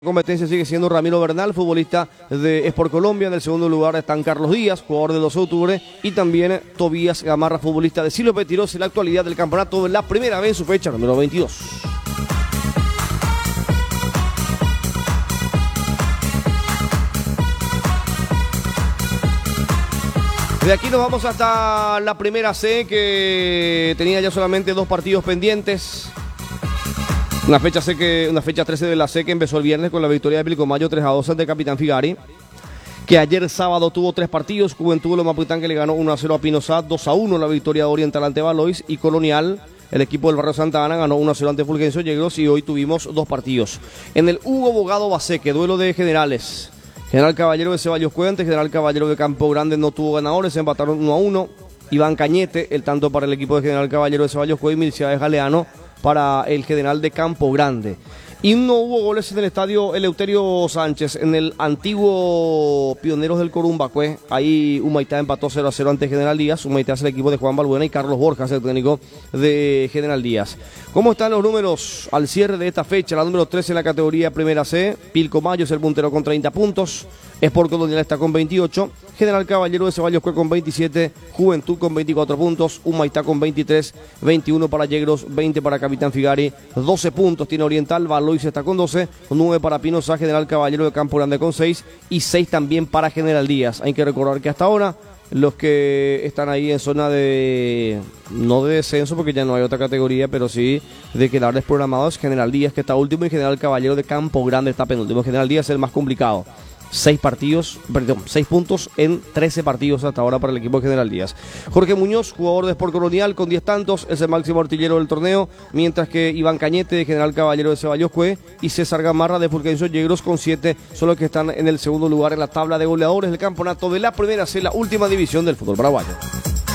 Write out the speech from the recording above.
Competencia sigue siendo Ramiro Bernal, futbolista de Sport Colombia. En el segundo lugar están Carlos Díaz, jugador de 12 de octubre, y también Tobías Gamarra, futbolista de Silvio Petiros, en la actualidad del campeonato, la primera vez en su fecha número 22. De aquí nos vamos hasta la primera C, que tenía ya solamente 2 partidos pendientes. Una fecha 13 de la C que empezó el viernes con la victoria de Pilcomayo 3-2 ante Capitán Figari, que ayer sábado tuvo 3 partidos. Juventud Loma Pután, que le ganó 1-0 a Pinosat, 2-1 la victoria de Oriental ante Valois, y Colonial, el equipo del barrio Santa Ana, ganó 1-0 ante Fulgencio Yegros, y hoy tuvimos 2 partidos. En el Hugo Bogado Baseque, duelo de generales. General Caballero de Ceballos Cuentes, General Caballero de Campo Grande no tuvo ganadores, empataron 1-1. Iván Cañete, el tanto para el equipo de General Caballero de Ceballos Cuentes, y Milciades Galeano para el General de Campo Grande. Y no hubo goles en el estadio Eleuterio Sánchez, en el antiguo Pioneros del Corumbacue. Ahí Humaitá empató 0-0 ante General Díaz. Humaitá es el equipo de Juan Balbuena y Carlos Borjas, el técnico de General Díaz. ¿Cómo están los números al cierre de esta fecha? La número 13 en la categoría Primera C. Pilcomayo es el puntero con 30 puntos. Sport Colonial está con 28. General Caballero de Ceballos con 27. Juventud con 24 puntos. Humaitá con 23. 21 para Yegros. 20 para Capitán Figari. 12 puntos tiene Oriental. Valois está con 12. 9 para Pinoza. General Caballero de Campo Grande con 6. Y 6 también para General Díaz. Hay que recordar que hasta ahora los que están ahí en zona de, no de descenso porque ya no hay otra categoría, pero sí de quedar desprogramados, General Díaz, que está último, y General Caballero de Campo Grande está penúltimo. General Díaz es el más complicado. 6 puntos en 13 partidos hasta ahora para el equipo de General Díaz. Jorge Muñoz, jugador de Sport Colonial, con 10 tantos, es el máximo artillero del torneo, mientras que Iván Cañete de General Caballero de Ceballos Cue y César Gamarra de Fulgencio Yegros con 7 son los que están en el segundo lugar en la tabla de goleadores del campeonato de la primera C, la última división del fútbol paraguayo.